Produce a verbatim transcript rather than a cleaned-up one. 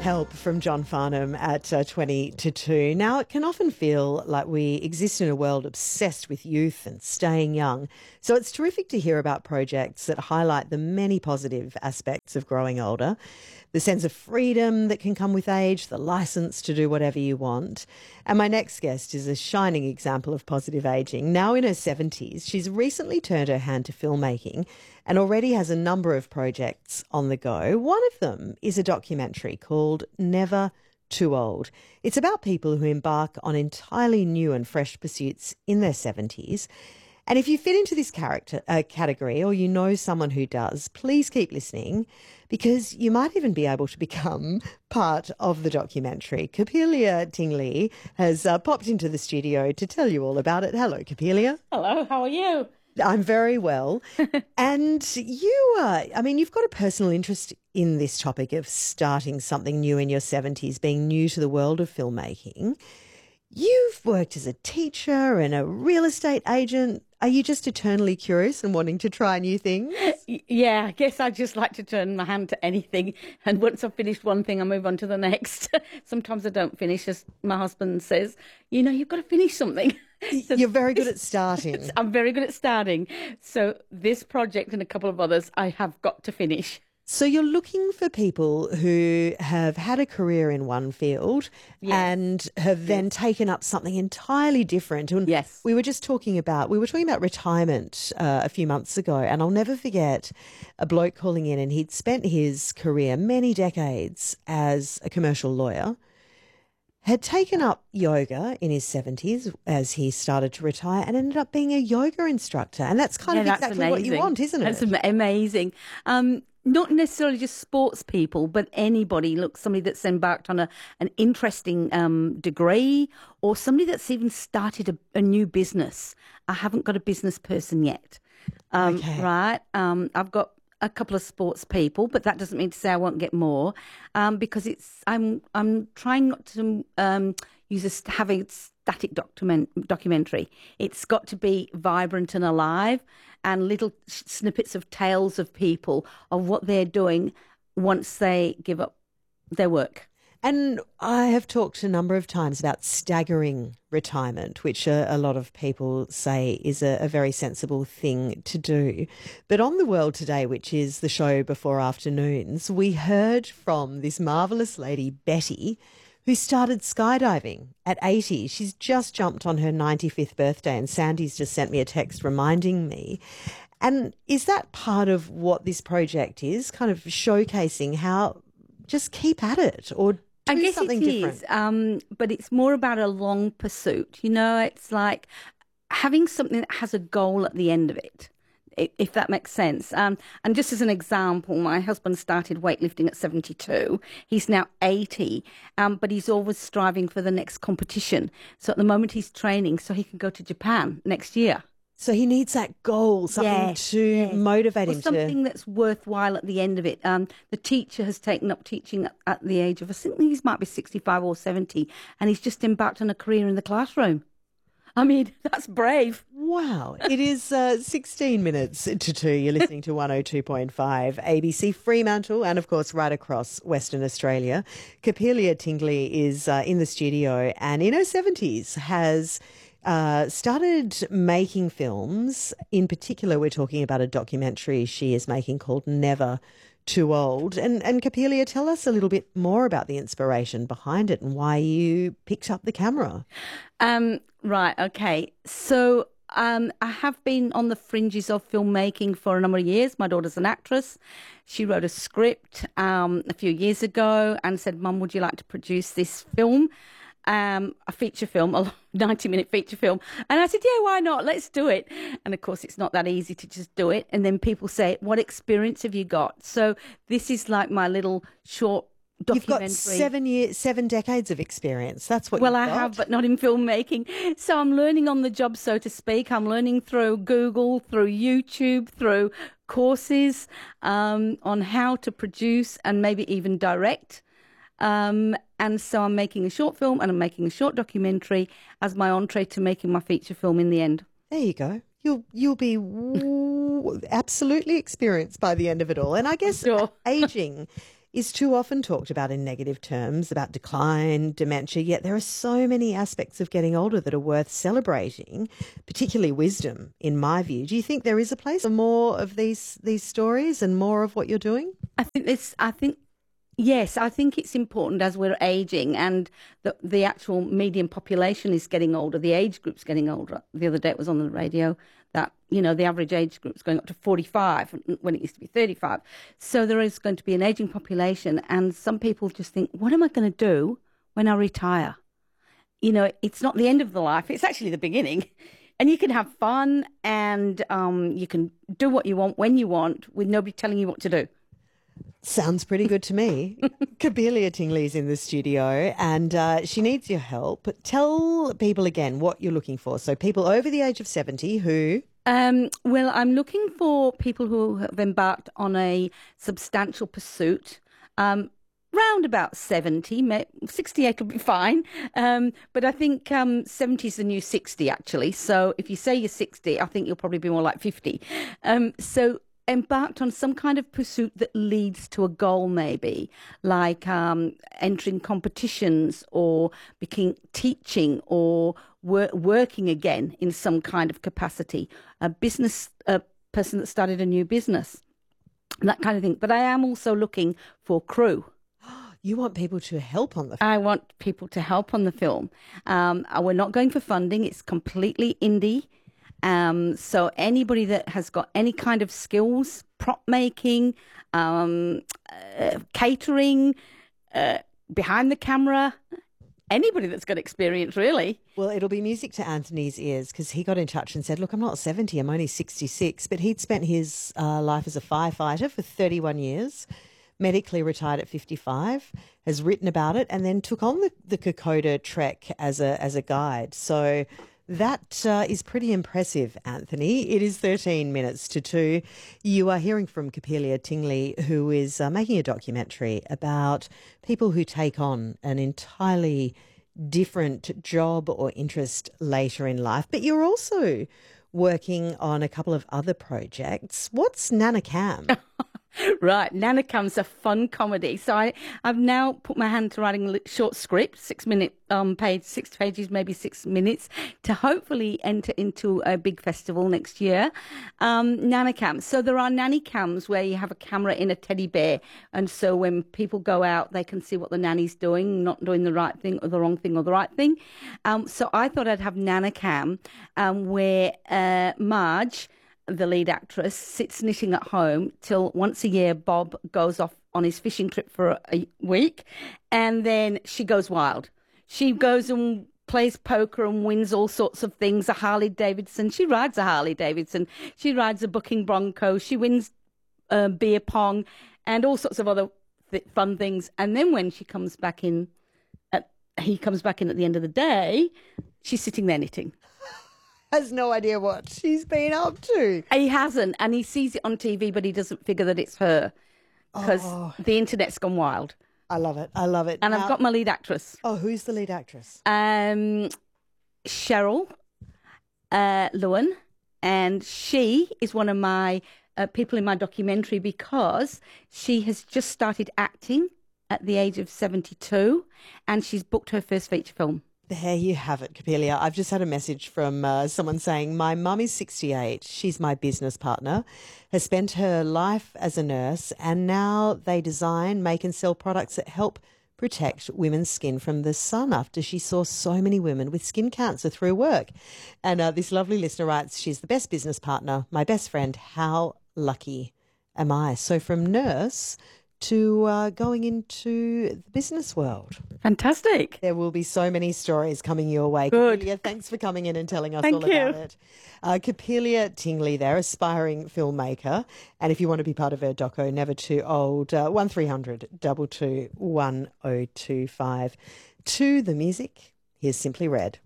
Help from John Farnham at uh, twenty to two. Now, it can often feel like we exist in a world obsessed with youth and staying young. So it's terrific to hear about projects that highlight the many positive aspects of growing older, the sense of freedom that can come with age, the license to do whatever you want. And my next guest is a shining example of positive ageing. Now in her seventies, she's recently turned her hand to filmmaking and already has a number of projects on the go. One of them is a documentary called Never Too Old. It's about people who embark on entirely new and fresh pursuits in their seventies. And if you fit into this character uh, category, or you know someone who does, please keep listening, because you might even be able to become part of the documentary. Kapilia Tingley has uh, popped into the studio to tell you all about it. Hello, Kapilia. Hello, how are you? I'm very well. And you, uh, I mean, you've got a personal interest in this topic of starting something new in your seventies, being new to the world of filmmaking. You've worked as a teacher and a real estate agent. Are you just eternally curious and wanting to try new things? Yeah, I guess I just like to turn my hand to anything. And once I've finished one thing, I move on to the next. Sometimes I don't finish, as my husband says, you know, you've got to finish something. So You're very good at starting. I'm very good at starting. So this project and a couple of others, I have got to finish. So you're looking for people who have had a career in one field Yes. and have then Yes. taken up something entirely different. And Yes. we were just talking about, we were talking about retirement uh, a few months ago, and I'll never forget a bloke calling in, and he'd spent his career, many decades, as a commercial lawyer, had taken up yoga in his seventies as he started to retire, and ended up being a yoga instructor. And that's kind Yeah, of that's exactly what you amazing. want, isn't it? That's am- amazing. Um, not necessarily just sports people, but anybody. Look, somebody that's embarked on a an interesting um, degree, or somebody that's even started a, a new business. I haven't got a business person yet, um, Okay. right? Um, I've got a couple of sports people, but that doesn't mean to say I won't get more, um, because it's I'm I'm trying not to um, use a st- have a static document documentary. It's got to be vibrant and alive, and little sh- snippets of tales of people of what they're doing once they give up their work. And I have talked a number of times about staggering retirement, which a, a lot of people say is a, a very sensible thing to do. But on The World Today, which is the show before afternoons, we heard from this marvellous lady, Betty, who started skydiving at eighty. She's just jumped on her ninety-fifth birthday, and Sandy's just sent me a text reminding me. And is that part of what this project is, kind of showcasing how just keep at it, or do I guess something it different? is, um, but it's more about a long pursuit. You know, it's like having something that has a goal at the end of it, i- if that makes sense. Um, and just as an example, my husband started weightlifting at seventy-two. He's now eighty, um, but he's always striving for the next competition. So at the moment he's training so he can go to Japan next year. So he needs that goal, something Yes, to yes. motivate Or him something to. that's worthwhile at the end of it. Um, the teacher has taken up teaching at, at the age of, I think he might be sixty-five or seventy, and he's just embarked on a career in the classroom. I mean, that's brave. Wow. It is uh, sixteen minutes to two. You're listening to one oh two point five A B C Fremantle, and of course right across Western Australia. Kapilia Tingley is uh, in the studio, and in her seventies has Uh, started making films. In particular, we're talking about a documentary she is making called Never Too Old. And, and Kapilia, tell us a little bit more about the inspiration behind it and why you picked up the camera. Um, right, okay. So um, I have been on the fringes of filmmaking for a number of years. My daughter's an actress. She wrote a script um, a few years ago and said, Mum, would you like to produce this film? Um, a feature film, a ninety-minute feature film. And I said, yeah, why not? Let's do it. And, of course, it's not that easy to just do it. And then people say, what experience have you got? So this is like my little short documentary. You've got seven years, seven decades of experience. That's what Well, you've I got. have, but not in filmmaking. So I'm learning on the job, so to speak. I'm learning through Google, through YouTube, through courses um, on how to produce and maybe even direct. Um, and so I'm making a short film and I'm making a short documentary as my entree to making my feature film in the end. There you go. You'll you'll be w- absolutely experienced by the end of it all. And I guess Sure. aging is too often talked about in negative terms, about decline, dementia, yet there are so many aspects of getting older that are worth celebrating, particularly wisdom, in my view. Do you think there is a place for more of these these stories and more of what you're doing? I think this, I think, yes, I think it's important as we're aging and the, the actual median population is getting older, the age group's getting older. The other day it was on the radio that, you know, the average age group's going up to forty-five when it used to be thirty-five. So there is going to be an aging population, and some people just think, what am I going to do when I retire? You know, it's not the end of the life, it's actually the beginning. And you can have fun and um, you can do what you want when you want with nobody telling you what to do. Sounds pretty good to me. Capelia Tingley's in the studio and uh, she needs your help. Tell people again what you're looking for. So people over the age of seventy who... Um, well, I'm looking for people who have embarked on a substantial pursuit. Um, round about seventy, sixty-eight will be fine. Um, but I think um, seventy is the new sixty, actually. So if you say you're sixty, I think you'll probably be more like fifty. Um, so embarked on some kind of pursuit that leads to a goal, maybe, like um, entering competitions or becoming teaching or wor- working again in some kind of capacity. A business a person that started a new business, that kind of thing. But I am also looking for crew. You want people to help on the film? I want people to help on the film. Um, we're not going for funding. It's completely indie. Um, so anybody that has got any kind of skills, prop making, um, uh, catering, uh, behind the camera, anybody that's got experience, really. Well, it'll be music to Anthony's ears because he got in touch and said, look, I'm not seventy, I'm only sixty-six, but he'd spent his uh, life as a firefighter for thirty-one years. Medically retired at fifty-five, has written about it, and then took on the, the Kokoda trek as a as a guide. So that uh, is pretty impressive, Anthony. It is thirteen minutes to two. You are hearing from Capelia Tingley, who is uh, making a documentary about people who take on an entirely different job or interest later in life. But you're also working on a couple of other projects. What's Nana Cam? Right, Nana Cam's a fun comedy. So I, I've now put my hand to writing a short script, six minute um page, six pages, maybe six minutes, to hopefully enter into a big festival next year. Um, Nana Cam. So there are nanny cams where you have a camera in a teddy bear, and so when people go out, they can see what the nanny's doing, not doing the right thing or the wrong thing or the right thing. Um, so I thought I'd have Nana Cam, um, where uh, Marge, the lead actress, sits knitting at home till once a year Bob goes off on his fishing trip for a week, and then she goes wild. She goes and plays poker and wins all sorts of things, a Harley Davidson. She rides a Harley Davidson. She rides a Bucking Bronco. She wins uh, beer pong and all sorts of other th- fun things. And then when she comes back in, at, he comes back in at the end of the day, she's sitting there knitting. Has no idea what she's been up to. He hasn't, and he sees it on T V, but he doesn't figure that it's her because oh. the internet's gone wild. I love it. I love it. And now, I've got my lead actress. Oh, who's the lead actress? Um, Cheryl uh, Lewin, and she is one of my uh, people in my documentary because she has just started acting at the age of seventy-two, and she's booked her first feature film. There you have it, Capelia. I've just had a message from uh, someone saying, my mum is sixty-eight. She's my business partner, has spent her life as a nurse, and now they design, make and sell products that help protect women's skin from the sun after she saw so many women with skin cancer through work. And uh, this lovely listener writes, she's the best business partner, my best friend. How lucky am I? So from nurse to uh, going into the business world. Fantastic. There will be so many stories coming your way. Good. Capelia, thanks for coming in and telling us Thank all you. about it. Uh, Capelia Tingley there, aspiring filmmaker. And if you want to be part of her doco, Never Too Old, uh, one three hundred two two one oh two five. To the music, here's Simply Red.